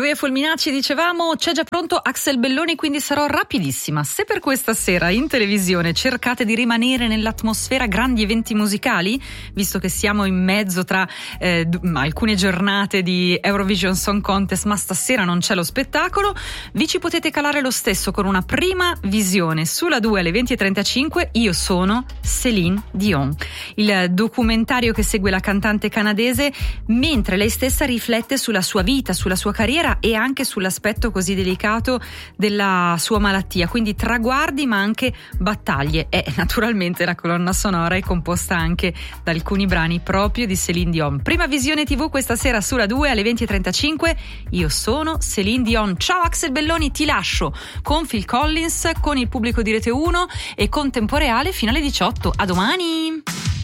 noi a Fulminacci dicevamo c'è già pronto Axel Belloni, quindi sarò rapidissima. Se per questa sera in televisione cercate di rimanere nell'atmosfera grandi eventi musicali, visto che siamo in mezzo tra alcune giornate di Eurovision Song Contest, ma stasera non c'è lo spettacolo, vi ci potete calare lo stesso con una prima visione sulla 2 alle 20:35. Io sono Céline Dion, il documentario che segue la cantante canadese mentre lei stessa riflette sulla sua vita, sulla sua carriera e anche sull'aspetto così delicato della sua malattia, quindi traguardi ma anche battaglie. E naturalmente la colonna sonora è composta anche da alcuni brani proprio di Céline Dion. Prima visione TV questa sera sulla 2 alle 20:35. Io sono Céline Dion. Ciao Axel Belloni, ti lascio con Phil Collins, con il pubblico di Rete 1 e con Tempo Reale fino alle 18. A domani!